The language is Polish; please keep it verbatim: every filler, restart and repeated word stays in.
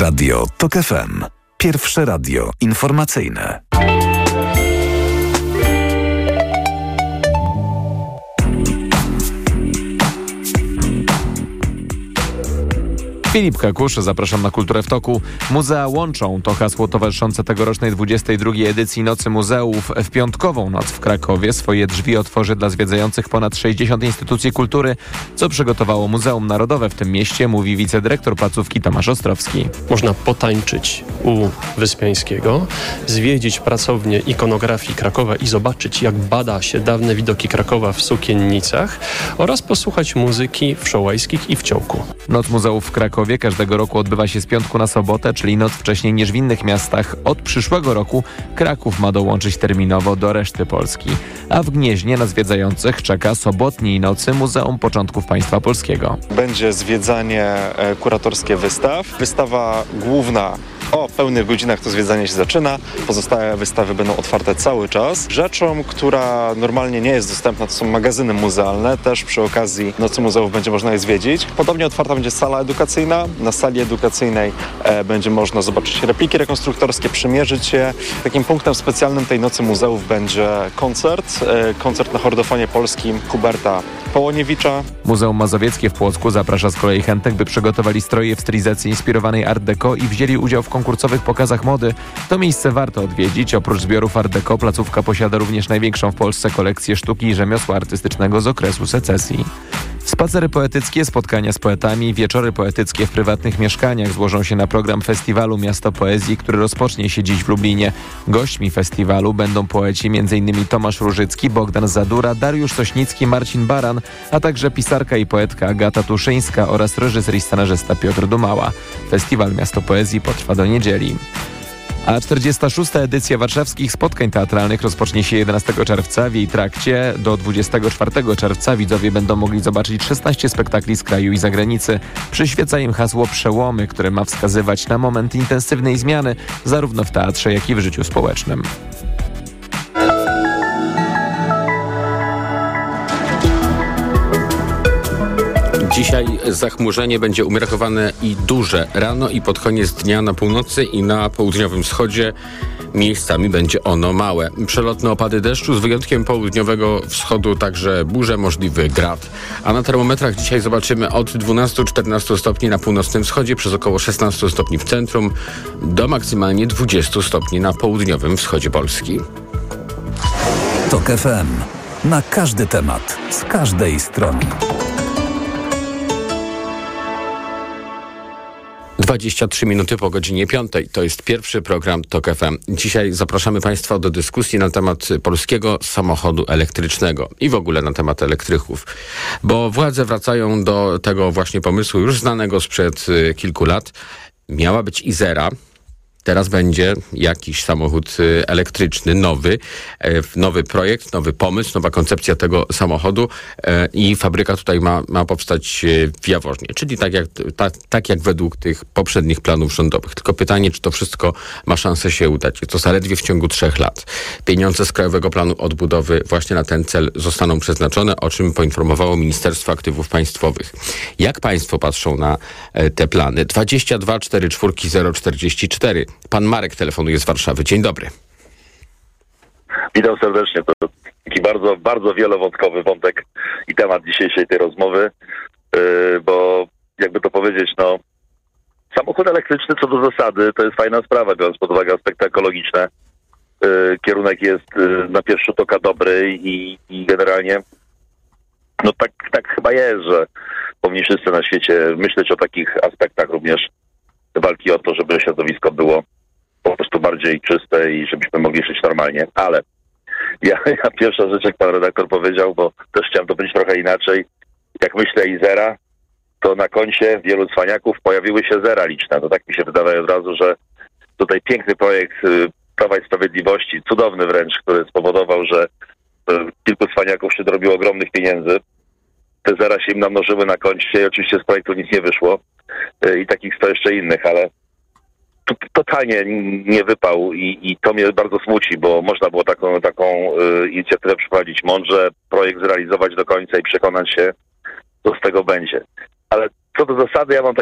Radio TOK F M. Pierwsze radio informacyjne. Filip Kakusz, zapraszam na Kulturę w Toku. Muzea łączą. To hasło towarzyszące tegorocznej dwudziestej drugiej edycji Nocy Muzeów. W piątkową noc w Krakowie swoje drzwi otworzy dla zwiedzających ponad sześćdziesiąt instytucji kultury, co przygotowało Muzeum Narodowe w tym mieście, mówi wicedyrektor placówki Tomasz Ostrowski. Można potańczyć u Wyspiańskiego, zwiedzić pracownię ikonografii Krakowa i zobaczyć, jak bada się dawne widoki Krakowa w sukiennicach oraz posłuchać muzyki wszołajskich i w ciołku. Noc Muzeów w Krakowie każdego roku odbywa się z piątku na sobotę, czyli noc wcześniej niż w innych miastach. Od przyszłego roku Kraków ma dołączyć terminowo do reszty Polski. A w Gnieźnie na zwiedzających czeka sobotniej nocy Muzeum Początków Państwa Polskiego. Będzie zwiedzanie kuratorskie wystaw. Wystawa główna o pełnych godzinach to zwiedzanie się zaczyna. Pozostałe wystawy będą otwarte cały czas. Rzeczą, która normalnie nie jest dostępna, to są magazyny muzealne. Też przy okazji Nocy Muzeów będzie można je zwiedzić. Podobnie otwarta będzie sala edukacyjna. Na sali edukacyjnej e, będzie można zobaczyć repliki rekonstruktorskie, przymierzyć je. Takim punktem specjalnym tej Nocy Muzeów będzie koncert. E, koncert na hordofonie polskim Huberta Połoniewicza. Muzeum Mazowieckie w Płocku zaprasza z kolei chętnych, by przygotowali stroje w stylizacji inspirowanej Art Deco i wzięli udział w konkursowych pokazach mody. To miejsce warto odwiedzić. Oprócz zbiorów Art Deco placówka posiada również największą w Polsce kolekcję sztuki i rzemiosła artystycznego z okresu secesji. Spacery poetyckie, spotkania z poetami, wieczory poetyckie w prywatnych mieszkaniach złożą się na program festiwalu Miasto Poezji, który rozpocznie się dziś w Lublinie. Gośćmi festiwalu będą poeci m.in. Tomasz Różycki, Bogdan Zadura, Dariusz Sośnicki, Marcin Baran, a także pisarka i poetka Agata Tuszyńska oraz reżyser i scenarzysta Piotr Dumała. Festiwal Miasto Poezji potrwa do niedzieli. A czterdziesta szósta edycja warszawskich spotkań teatralnych rozpocznie się jedenastego czerwca. W jej trakcie do dwudziestego czwartego czerwca widzowie będą mogli zobaczyć szesnaście spektakli z kraju i zagranicy. Przyświeca im hasło Przełomy, które ma wskazywać na moment intensywnej zmiany zarówno w teatrze, jak i w życiu społecznym. Dzisiaj zachmurzenie będzie umiarkowane i duże. Rano i pod koniec dnia na północy i na południowym wschodzie miejscami będzie ono małe. Przelotne opady deszczu z wyjątkiem południowego wschodu, także burze, możliwy grad. A na termometrach dzisiaj zobaczymy od dwunastu do czternastu stopni na północnym wschodzie, przez około szesnaście stopni w centrum, do maksymalnie dwudziestu stopni na południowym wschodzie Polski. TOK F M. Na każdy temat, z każdej strony. dwadzieścia trzy minuty po godzinie piątej. To jest pierwszy program TOK F M. Dzisiaj zapraszamy Państwa do dyskusji na temat polskiego samochodu elektrycznego i w ogóle na temat elektryków. Bo władze wracają do tego właśnie pomysłu już znanego sprzed y, kilku lat. Miała być Izera. Teraz będzie jakiś samochód elektryczny, nowy, nowy projekt, nowy pomysł, nowa koncepcja tego samochodu i fabryka tutaj ma, ma powstać w Jaworznie, czyli tak jak, ta, tak jak według tych poprzednich planów rządowych. Tylko pytanie, czy to wszystko ma szansę się udać. To zaledwie w ciągu trzech lat. Pieniądze z Krajowego Planu Odbudowy właśnie na ten cel zostaną przeznaczone, o czym poinformowało Ministerstwo Aktywów Państwowych. Jak Państwo patrzą na te plany? dwadzieścia dwa czterdzieści cztery zero czterdzieści cztery. Pan Marek telefonuje z Warszawy. Dzień dobry. Witam serdecznie. To taki bardzo, bardzo wielowątkowy wątek i temat dzisiejszej tej rozmowy, yy, bo jakby to powiedzieć, no samochód elektryczny co do zasady to jest fajna sprawa, biorąc pod uwagę aspekty ekologiczne. Yy, kierunek jest yy, na pierwszy rzut oka dobry i, i generalnie no tak, tak chyba jest, że powinni wszyscy na świecie myśleć o takich aspektach również walki o to, żeby środowisko było po prostu bardziej czyste i żebyśmy mogli żyć normalnie. Ale ja, ja pierwsza rzecz, jak pan redaktor powiedział, bo też chciałem to powiedzieć trochę inaczej, jak myślę Izera, to na koncie wielu cwaniaków pojawiły się zera liczne. To tak mi się wydaje od razu, że tutaj piękny projekt y, Prawa i Sprawiedliwości, cudowny wręcz, który spowodował, że y, kilku cwaniaków się dorobiło ogromnych pieniędzy. Te zera się im namnożyły na koncie i oczywiście z projektu nic nie wyszło y, i takich sto jeszcze innych, ale to, totalnie nie wypał i, i to mnie bardzo smuci, bo można było taką, taką y, inicjatywę przeprowadzić mądrze, projekt zrealizować do końca i przekonać się, co z tego będzie. Ale co do zasady, ja mam